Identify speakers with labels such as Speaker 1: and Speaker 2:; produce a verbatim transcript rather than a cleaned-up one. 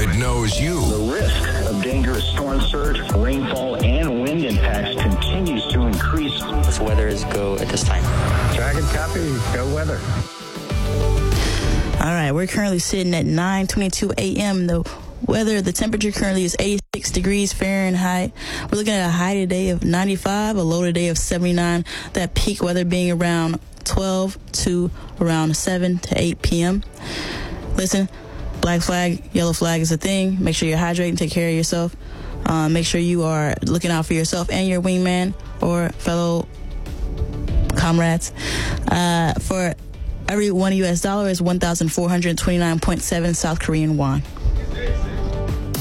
Speaker 1: it knows you.
Speaker 2: The risk of dangerous storm surge, rainfall, and wind impacts continues to increase.
Speaker 3: This weather is go at this time.
Speaker 2: Dragon copy, go weather.
Speaker 4: All right, we're currently sitting at nine twenty-two a.m. The weather, the temperature currently is eighty-six degrees Fahrenheit. We're looking at a high today of ninety-five, a low today of seventy-nine. That peak weather being around twelve to around seven to eight p.m. Listen, black flag, yellow flag is a thing. Make sure you're hydrating, take care of yourself. Uh, make sure you are looking out for yourself and your wingman or fellow comrades. Uh, for every one U S dollar is one thousand four hundred twenty-nine point seven South Korean won.